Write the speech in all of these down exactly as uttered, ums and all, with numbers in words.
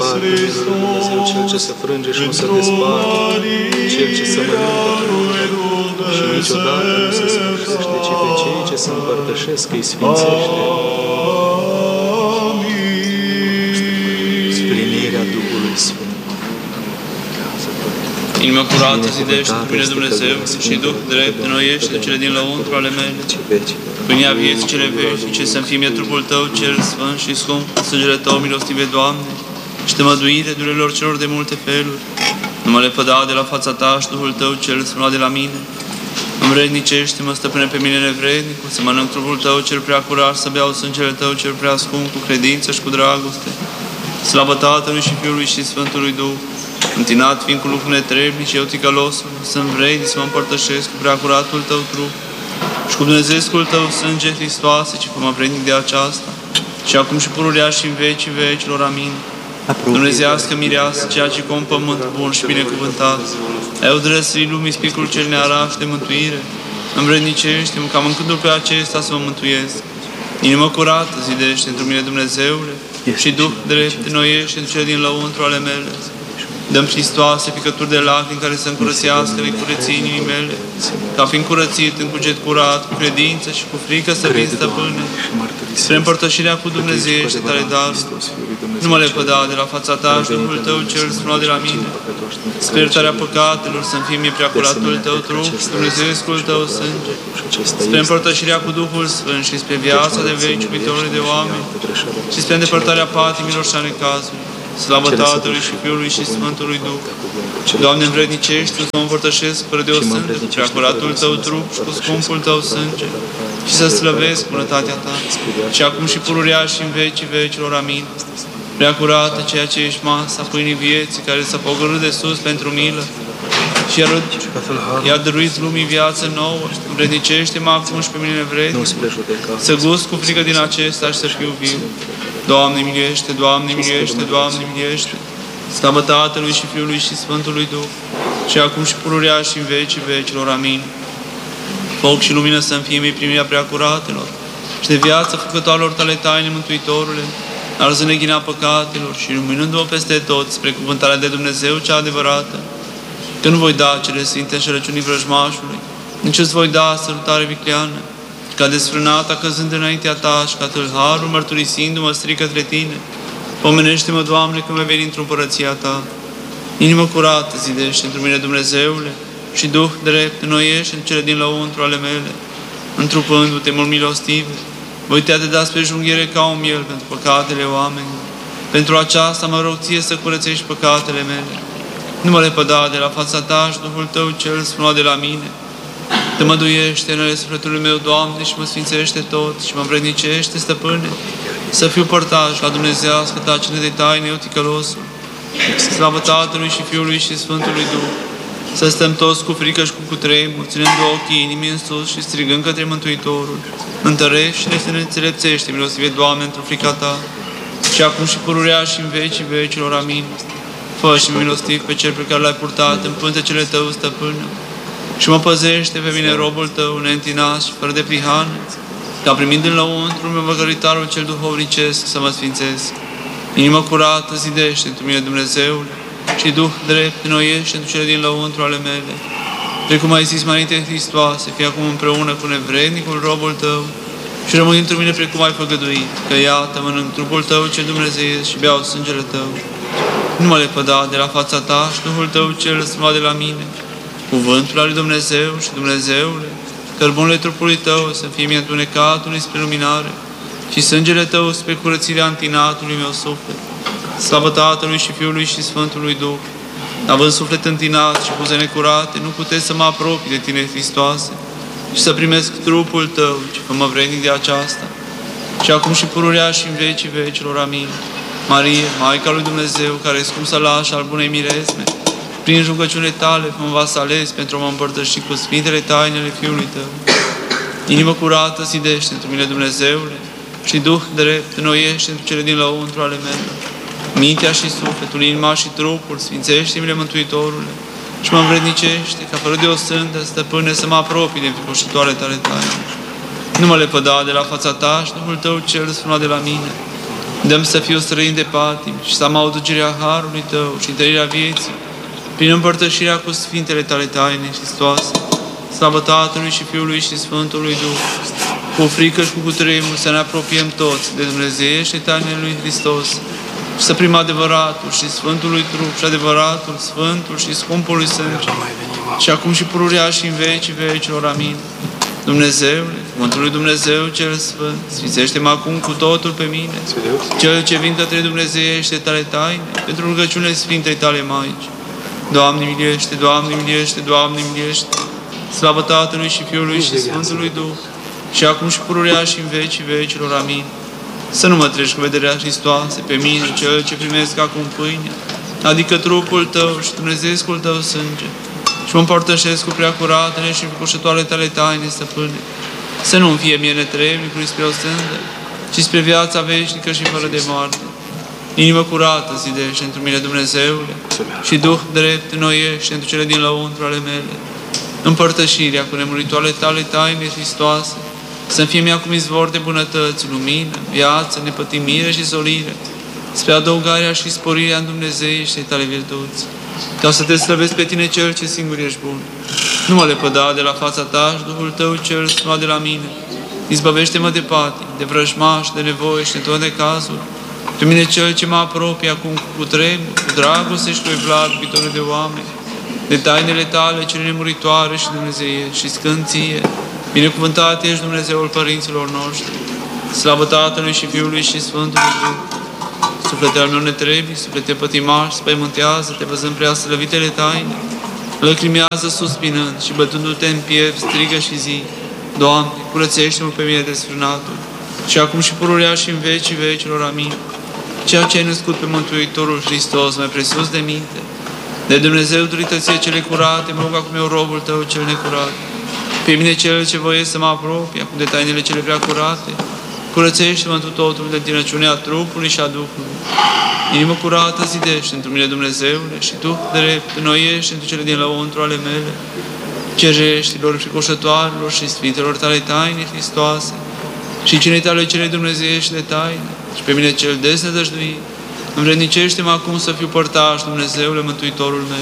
departe, Mielul lui Dumnezeu, Cel ce se frânge și nu se desparte, Cel ce se mănâncă și niciodată nu se sfârșește, ci pe cei ce se împărtășesc îi sfințește. Splinirea Duhului Sfânt. Inima curată zidește cu mine Dumnezeu și Duh drept înnoiește cele din lăuntru ale mele. Pâinea vieții cele veșnice, ce să-mi fie mie trupul Tău, cel sfânt și scump, sângele Tău, milostive, Doamne, și tămăduire durerilor celor de multe feluri. Nu mă lepăda de la fața Ta și Duhul Tău, cel sfânt, de la mine. Îmi vrednicește-mă, stăpâne, pe mine nevrednicul, să mănânc trupul Tău, cel prea curat, să beau sângele Tău, cel prea scump, cu credință și cu dragoste. Slavă Tatălui și Fiului și Sfântului Duh, întinat fiind cu lucruri netrebnice, eu ticălosul, să-mi vrei să mă împărtășesc cu preacuratul Tău trup și cu Dumnezeescul Tău sânge, Hristoase, ce fă mă vrednic de aceasta, și acum și pururea și în vecii vecilor. Amin. Dumnezeiască mireasă, ceea ce cu un pământ bun și binecuvântat, ai odrăsărit lumii spicul cel nearaș de mântuire, îmi vrednicește-mă ca mâncându-l pe acesta să mă mântuiesc. Inimă curată zidește într mine, Dumnezeule, și Duh drept înnoiește în cele din lăuntru ale mele. Dăm Hristoase picături de lacrimi care să încurățească necurății inimii mele, ca fiind curățit în cuget curat, cu credință și cu frică să vin, Stăpâne, spre împărtășirea cu Dumnezeiește Tale daruri. Nu mă lepăda de la fața Ta și Duhul Tău cel sfânt de la mine, spre iertarea păcatelor, să-mi fie mie preacuratul Tău trup și Dumnezeescul Tău sânge, spre împărtășirea cu Duhul Sfânt și spre viața de veci iubitorii de oameni și spre îndepărtarea patimilor și a necazului. Slavă Tatălui și Fiului și Sfântului Duh. Doamne, învrednicește să mă împărtășesc fără de o sânge cu preacuratul Tău trup și cu scumpul Tău sânge și să slăvesc bunătatea Ta și acum și pururea și în vecii vecilor. Amin. Preacurată, ceea ce ești masa pâinii vieții, care s-a pogorât de sus pentru milă și i-a dăruit lumii viață nouă, învrednicește-mă acum și pe mine nevrednic, să gust cu frică din acesta și să fiu viu. Doamne, miluiește, Doamne, miluiește, Doamne, miluiește. Slavă Tatălui și Fiului și Sfântului Duh, și acum și pururea și în vecii vecilor. Amin. Foc și lumină să-mi fie mie primirea preacuratelor și de viață făcătoarelor Tale taine, Mântuitorule, arzând ghina păcatelor și luminându-mă peste tot spre cuvântarea de Dumnezeu cea adevărată, că nu voi da cele sfinte înșelăciunii vrăjmașului, nici îți voi da sărutare vicleană, ca desfrânata căzând înaintea Ta și ca tâlharul mărturisindu-mă strig către Tine. Pomenește-mă, Doamne, când vei veni într-o împărăția Ta. Inimă curată zidește într mine, Dumnezeule, și Duh drept înnoiește în cele din lăuntru ale mele. Întrupându-te mult milostive, voi Te da spre junghiere ca un miel pentru păcatele oamenilor. Pentru aceasta mă rog Ție să curățești păcatele mele. Nu mă lepăda de la fața Ta și Duhul Tău cel sfânt de la mine. Tămăduiește în ale sufletului meu, Doamne, și mă sfințește tot și mă vrednicește, Stăpâne, să fiu părtaș la dumnezeiască Ta cine de taine, eu ticălosul. Slavă Tatălui și Fiului și Sfântului Duh, să stăm toți cu frică și cu cutremur, ținând ochii inimii în sus și strigând către Mântuitorul. Întărește-ne și ne înțelepțește, milostive, Doamne, într-o frica Ta, și acum și pururea și în vecii vecilor. Amin. Fă și milostiv pe Cel pe care L-ai purtat în pântecele Tău, Stăpâne, și mă păzește pe mine, robul Tău, neîntinat și fără de prihană, ca primind în lăuntru meu măgăritarul cel duhovnicesc să mă sfințesc. Inimă curată zidește într mine, Dumnezeule, și Duh drept înnoiește în cele din lăuntru ale mele. Precum ai zis mai înainte, Hristoase, fie acum împreună cu nevrednicul robul Tău și rămâi într mine precum ai făgăduit, că iată mănânc trupul Tău cel dumnezeiesc și beau sângele Tău. Nu mă lepăda de la fața Ta și Duhul Tău cel sfânt de la mine. Cuvântul al lui Dumnezeu și Dumnezeule, cărbunele trupului Tău să fie mie întunecatului spre luminare și sângele Tău spre curățirea întinatului meu suflet. Slavă Tatălui și Fiului și Sfântului Duh, având suflet întinat și buze necurate, nu puteți să mă apropii de Tine, Hristoase, și să primesc trupul Tău, ci fă-mă vrednic de aceasta. Și acum și pururea și în vecii vecilor. Amin. Marie, Maica lui Dumnezeu, care e scump sălaș al bunei miresme, prin rugăciunile Tale mă vasales pentru a mă împărtăși cu sfintele tainele Fiului Tău. Inimă curată zidește într mine, Dumnezeule, și Duh drept înnoiește într cele din lăuntru ale mele. Mintea și sufletul, inima și trupul, sfințește-mi-le, Mântuitorule, și mă învrednicește, ca fără de o sântă, Stăpâne, să mă apropii de înfricoșătoare Tale taine. Nu mă lepăda de la fața Ta și Duhul Tău cel sfânt de la mine. Dăm să fiu străin de patim și să am auducerea harului Tău și întărirea vieții, prin împărtășirea cu Sfintele Tale taine și stoase. Slavă Tatălui și Fiului și Sfântului Duh, cu frică și cu cutremur să ne apropiem toți de Dumnezeu și tainele lui Hristos și să primim adevăratul și Sfântul lui trup și adevăratul, Sfântul și scumpul lui sânge, și acum și pururea și în vecii vecilor. Amin. Dumnezeule, cuvântul lui Dumnezeu cel Sfânt, sfințește-mă acum cu totul pe mine, cel ce vin către Dumnezeiește Tale taine, pentru rugăciunile Sfintei Tale Maici. Doamne miliește, Doamne miliește, Doamne miliește, slavă Tatălui și Fiului și Sfântului Duh, și acum și pururea și în vecii vecilor. Amin. Să nu mă treci cu vederea Hristoase pe mine, cel ce primesc acum pâinea, adică trupul Tău și Dumnezeescul Tău sânge, și mă împărtășesc cu preacuratele și cușătoarele Tale taine, Stăpâne, să nu-mi fie mie netrebnicului spre o sândă, ci spre viața veșnică și fără de moarte. Inimă curată zidește într mine, Dumnezeule, și Duh drept înnoiește într cele din lăuntru ale mele. Împărtășirea cu nemuritoarele Tale taine Hristoase, să-mi fie mie acum izvor de bunătăți, lumină, viață, nepătimire și solire, spre adăugarea și sporirea în Dumnezeiește Tale virtuți, ca să Te slăvesc pe Tine Cel ce singur ești bun. Nu mă lepăda de la fața Ta și Duhul Tău cel sfânt de la mine. Izbăvește-mă de patim, de vrăjmași, de nevoi și de toate necazuri. Pe mine Cel ce mă apropie acum cu cutremur, cu dragoste și cu evlavie iubitoare de oameni, de tainele Tale cele nemuritoare și Dumnezeie și scânție. Binecuvântat ești, Dumnezeul părinților noștri. Slavă Tatălui și Fiului și Sfântului Duh. Sufletele al meu netrebi, suflete pătimași, spăimântează-te văzând prea slăvitele taine. Lăcrimează suspinând și bătându-te în piept, strigă și zi: Doamne, curățește-mă pe mine desfrânatul, și acum și pururea și în vecii vecilor. Amin. Ceea ce ai născut pe Mântuitorul Hristos, mai presus de minte, de Dumnezeu durităție cele curate, mă rog acum eu, robul Tău cel necurat. Pe mine Cel ce voiesc să mă apropie acum de tainele cele prea curate, curățește-mă întru totul de întinăciunea trupului și a Duhului. Inimă curată zidește într mine, Dumnezeule, și Duh drept înnoiește întru cele din lăuntru ale mele. Cereștilor și coșătoarelor și Sfintelor Tale taine Hristoase, și cinei Tale cele dumnezeiești de taine, și pe mine cel desnădăjduit, învrednicește-mă acum să fiu părtaș, Dumnezeule, Mântuitorul meu.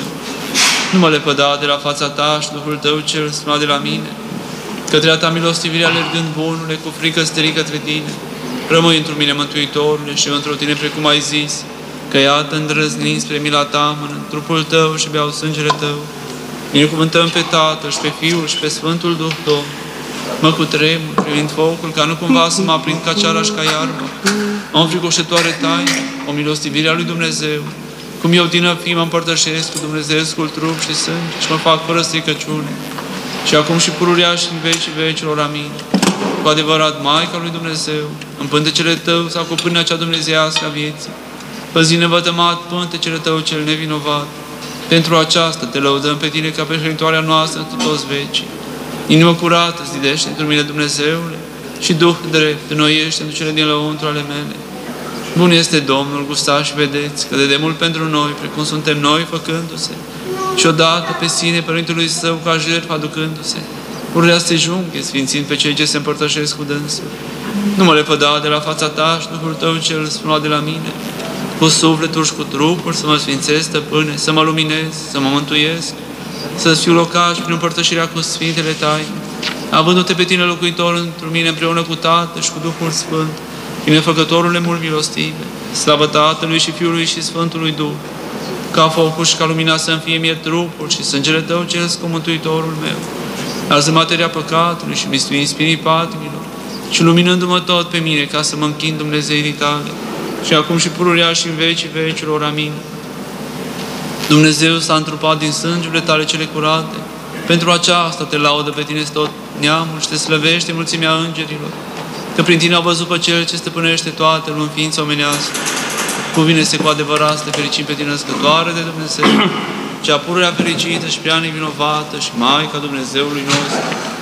Nu mă lepăda de la fața Ta și Duhul Tău cel sfânt de la mine, către a Ta milostivire alergând bunule, cu frică stării către Tine. Rămâi într mine, Mântuitorule, și într Tine, precum ai zis, că iată îndrăznind spre mila Ta, mănânc trupul Tău și beau sângele Tău. Binecuvântăm pe Tatăl și pe Fiul și pe Sfântul Duh Tău. Mă cutremur, privind focul, ca nu cumva să mă aprind ca ceara și ca iarba. Am înfricoșătoare taine, o milostivire a lui Dumnezeu. Cum eu din a fi mă împărtășesc cu Dumnezeescul trup și sânge și mă fac fără stricăciune. Și acum și pururea și în vecii vecilor. Amin. Cu adevărat, Maica lui Dumnezeu, în pântecele Tău sau cu pâinea cea dumnezeiască a vieții, păzi nevătămat pântecele Tău cel nevinovat. Pentru aceasta Te lăudăm pe Tine ca pe hrănitoarea noastră în toți vecii. Inimă curată zidește într mine, Dumnezeule, și Duh drept înnoiește întru cele din lăuntru ale mele. Bun este Domnul, gustați și vedeți că de demult pentru noi, precum suntem noi făcându-se, și odată pe sine Părintului Său ca jertfă aducându-se, pururea să se junghe, sfințind pe cei ce se împărtășesc cu dânsul. Nu mă lepăda de la fața Ta și Duhul Tău cel sfânt de la mine, cu sufletul și cu trupul să mă sfințesc, Stăpâne, să mă luminez, să mă mântuiesc, să-ți fiu locaș prin împărtășirea cu Sfintele Taine, avându-Te pe Tine locuitor într mine împreună cu Tatăl și cu Duhul Sfânt, binefăcătorule mult milostive. Slavă Tatălui și Fiului și Sfântului Duh, ca focul și ca lumina să-mi fie mie trupul și sângele Tău cel scump, Mântuitorul meu, arză materia păcatului și mistuind spinii patimilor, și luminându-mă tot pe mine ca să mă închin Dumnezeirii Tale, și acum și pururea și în vecii vecilor. Amin. Dumnezeu s-a întrupat din sângele Tale cele curate. Pentru aceasta Te laudă pe Tine tot neamul și Te slăvește mulțimea îngerilor, că prin Tine au văzut pe Cel ce stăpânește toate, luând ființă omenească. Cuvine-se cu adevărat să Te fericim pe Tine, născătoare de Dumnezeu, cea pururea fericită și prea nevinovată și Maica Dumnezeului nostru.